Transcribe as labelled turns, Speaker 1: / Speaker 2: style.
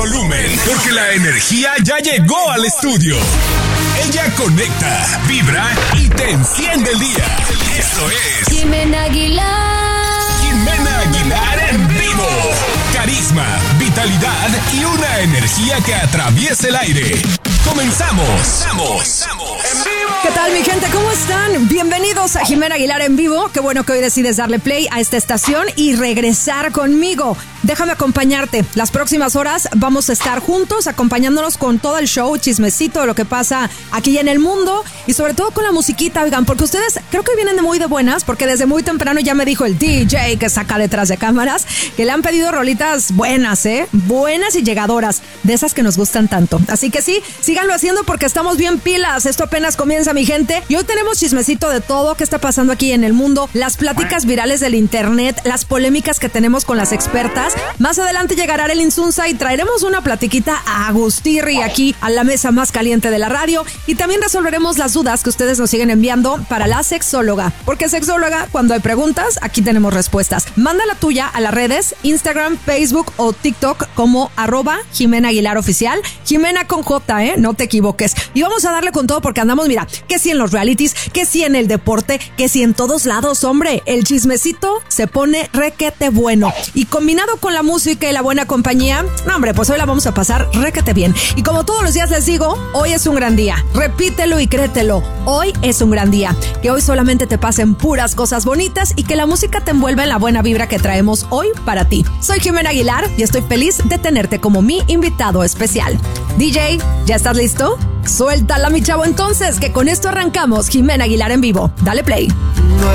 Speaker 1: volumen, porque la energía ya llegó al estudio. Ella conecta, vibra y te enciende el día. Eso es
Speaker 2: Jimena Aguilar.
Speaker 1: Jimena Aguilar en vivo. Carisma, vitalidad y una energía que atraviesa el aire. ¡Comenzamos! ¡En vivo!
Speaker 2: ¿Qué tal, mi gente? ¿Cómo están? Bienvenidos a Jimena Aguilar en vivo. Qué bueno que hoy decides darle play a esta estación y regresar conmigo. Déjame acompañarte. Las próximas horas vamos a estar juntos, acompañándonos con todo el show, chismecito de lo que pasa aquí en el mundo y sobre todo con la musiquita, oigan, porque ustedes creo que vienen de muy de buenas, porque desde muy temprano ya me dijo el DJ que saca detrás de cámaras que le han pedido rolitas buenas, buenas y llegadoras, de esas que nos gustan tanto. Así que sí, síganlo haciendo porque estamos bien pilas. Esto apenas comienza, mi gente. Y hoy tenemos chismecito de todo que está pasando aquí en el mundo, las pláticas virales del internet, las polémicas que tenemos con las expertas. Más adelante llegará el Insunza y traeremos una platiquita a Agustirri aquí a la mesa más caliente de la radio. Y también resolveremos las dudas que ustedes nos siguen enviando para la sexóloga. Porque sexóloga, cuando hay preguntas, aquí tenemos respuestas. Manda la tuya a las redes, Instagram, Facebook o TikTok como @Jimena Aguilar Oficial. Jimena con J, no te equivoques. Y vamos a darle con todo porque andamos, mira, que si en los realities, que si en el deporte, que si en todos lados, hombre. El chismecito se pone requete bueno. Y combinado con la música y la buena compañía, no, hombre, pues hoy la vamos a pasar requete bien. Y como todos los días les digo, hoy es un gran día. Repítelo y créetelo. Hoy es un gran día. Que hoy solamente te pasen puras cosas bonitas y que la música te envuelva en la buena vibra que traemos hoy para ti. Soy Jimena Aguilar y estoy feliz de tenerte como mi invitado especial. DJ, ¿ya estás listo? Suéltala, mi chavo, entonces, que con esto arrancamos Jimena Aguilar en vivo. Dale play.
Speaker 3: No